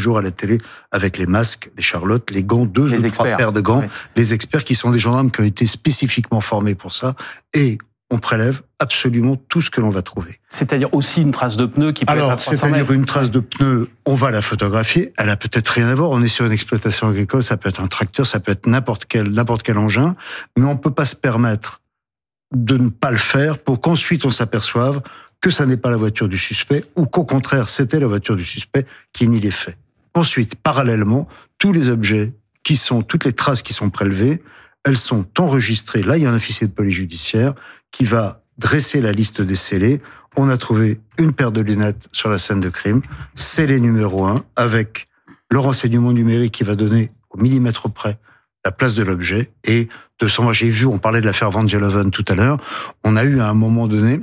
jours à la télé avec les masques, les charlottes, les gants, 2 ou 3 paires de gants, les experts qui sont des gendarmes qui ont été spécifiquement formés pour ça, et on prélève absolument tout ce que l'on va trouver. C'est-à-dire aussi une trace de pneu qui peut être à 300 c'est-à-dire mètres. une trace de pneu, on va la photographier, elle a peut-être rien à voir, on est sur une exploitation agricole, ça peut être un tracteur, ça peut être n'importe quel engin, mais on peut pas se permettre de ne pas le faire pour qu'ensuite on s'aperçoive que ça n'est pas la voiture du suspect ou qu'au contraire c'était la voiture du suspect qui nie les faits. Ensuite, parallèlement, tous les objets toutes les traces qui sont prélevées, elles sont enregistrées. Là, il y a un officier de police judiciaire qui va dresser la liste des scellés. On a trouvé une paire de lunettes sur la scène de crime, scellé numéro 1, avec le renseignement numérique qui va donner au millimètre près la place de l'objet. Et on parlait de l'affaire Van Geloven tout à l'heure, on a eu à un moment donné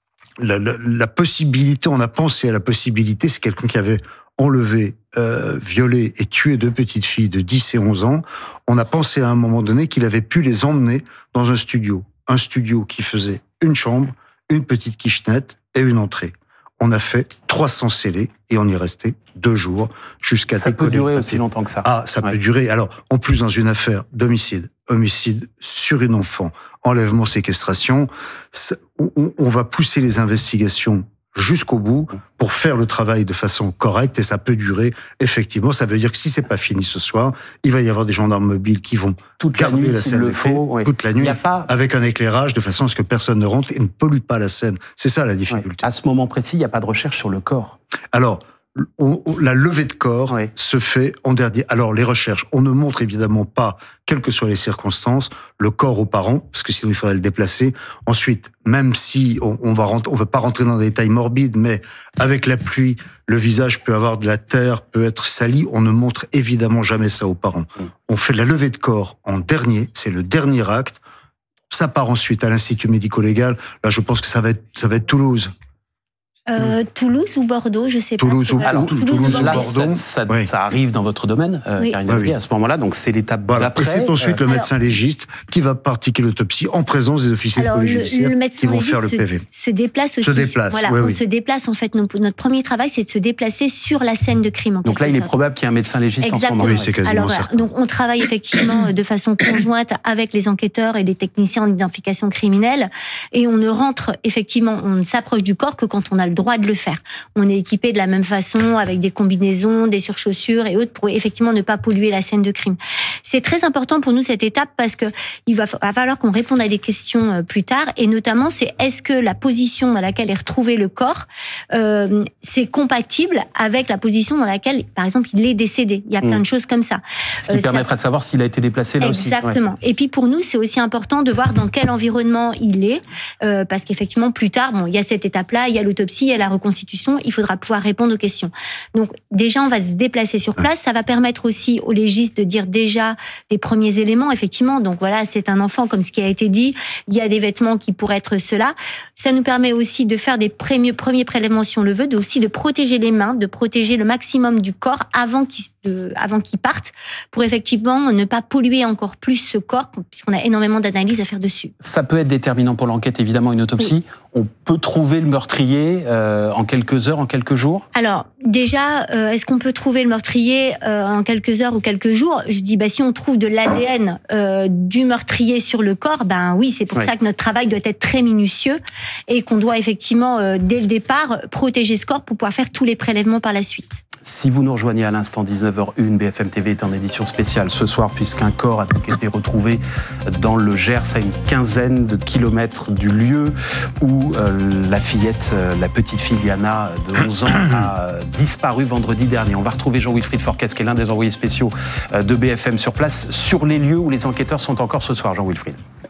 la possibilité, on a pensé à la possibilité, c'est quelqu'un qui avait enlevé, violé et tué 2 petites filles de 10 et 11 ans, on a pensé à un moment donné qu'il avait pu les emmener dans un studio qui faisait une chambre, une petite kitchenette et une entrée. On a fait 300 scellés et on y est resté 2 jours jusqu'à ça peut durer aussi longtemps que ça. Ça peut durer. Alors, en plus, dans une affaire d'homicide, homicide sur une enfant, enlèvement, séquestration, on va pousser les investigations jusqu'au bout pour faire le travail de façon correcte et ça peut durer. Effectivement, ça veut dire que si c'est pas fini ce soir, il va y avoir des gendarmes mobiles qui vont garder la scène des faits toute la nuit avec un éclairage de façon à ce que personne ne rentre et ne pollue pas la scène. C'est ça la difficulté. À ce moment précis, il n'y a pas de recherche sur le corps. Alors, la levée de corps se fait en dernier. Alors, les recherches, on ne montre évidemment pas, quelles que soient les circonstances, le corps aux parents, parce que sinon il faudrait le déplacer. Ensuite, même si on va pas rentrer dans des détails morbides, mais avec la pluie, le visage peut avoir de la terre, peut être sali, on ne montre évidemment jamais ça aux parents. On fait la levée de corps en dernier, c'est le dernier acte. Ça part ensuite à l'Institut médico-légal. Là, je pense que ça va être Toulouse. Toulouse ou Bordeaux, je sais pas. Toulouse ou Bordeaux. Ça arrive dans votre domaine, Karine Delvaux, à ce moment-là, donc c'est l'étape d'après. Et c'est ensuite le médecin légiste qui va pratiquer l'autopsie en présence des officiers de police judiciaire qui vont faire le PV. Se déplace aussi. On se déplace en fait. Notre premier travail, c'est de se déplacer sur la scène de crime. Donc là, il est probable qu'il y ait un médecin légiste en ce moment. Oui, c'est quasiment certain. Donc on travaille effectivement de façon conjointe avec les enquêteurs et les techniciens en identification criminelle, et on ne rentre effectivement, on ne s'approche du corps que quand on a le droit de le faire. On est équipé de la même façon, avec des combinaisons, des surchaussures et autres, pour effectivement ne pas polluer la scène de crime. C'est très important pour nous cette étape parce que il va falloir qu'on réponde à des questions plus tard, et notamment c'est est-ce que la position dans laquelle est retrouvé le corps, c'est compatible avec la position dans laquelle, par exemple, il est décédé. Il y a plein de choses comme ça. Ce qui permettra de savoir s'il a été déplacé là aussi. Exactement. Et puis pour nous, c'est aussi important de voir dans quel environnement il est, parce qu'effectivement, plus tard, il y a cette étape-là, il y a l'autopsie, il y a la reconstitution, il faudra pouvoir répondre aux questions. Donc déjà, on va se déplacer sur place. Ça va permettre aussi aux légistes de dire déjà des premiers éléments, effectivement. Donc voilà, c'est un enfant, comme ce qui a été dit. Il y a des vêtements qui pourraient être ceux-là. Ça nous permet aussi de faire des premiers prélèvements si on le veut, aussi de protéger les mains, de protéger le maximum du corps avant qu'il parte, pour effectivement ne pas polluer encore plus ce corps, puisqu'on a énormément d'analyses à faire dessus. Ça peut être déterminant pour l'enquête, évidemment, une autopsie. Oui. On peut trouver le meurtrier en quelques heures, en quelques jours ? Alors, déjà, est-ce qu'on peut trouver le meurtrier en quelques heures ou quelques jours ? Je dis, si on trouve de l'ADN du meurtrier sur le corps, oui, c'est pour ça que notre travail doit être très minutieux et qu'on doit effectivement, dès le départ, protéger ce corps pour pouvoir faire tous les prélèvements par la suite. Si vous nous rejoignez à l'instant, 19h01, BFM TV est en édition spéciale ce soir, puisqu'un corps a donc été retrouvé dans le Gers, à une quinzaine de kilomètres du lieu où la fillette, la petite fille Liana de 11 ans, a disparu vendredi dernier. On va retrouver Jean-Wilfried Forquès, qui est l'un des envoyés spéciaux de BFM sur place, sur les lieux où les enquêteurs sont encore ce soir. Jean-Wilfried.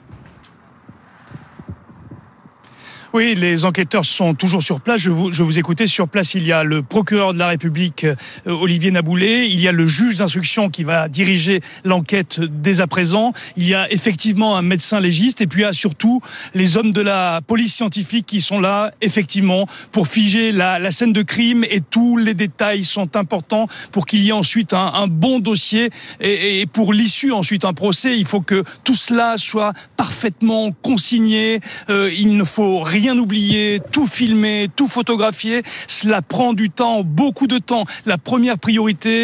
Oui, les enquêteurs sont toujours sur place. Je vous écoutais. Sur place, il y a le procureur de la République, Olivier Naboulet. Il y a le juge d'instruction qui va diriger l'enquête dès à présent. Il y a effectivement un médecin légiste. Et puis il y a surtout les hommes de la police scientifique qui sont là, effectivement, pour figer la scène de crime. Et tous les détails sont importants pour qu'il y ait ensuite un bon dossier. Et pour l'issue, ensuite, un procès, il faut que tout cela soit parfaitement consigné. Il ne faut rien oublier, tout filmer, tout photographier. Cela prend du temps, beaucoup de temps. La première priorité,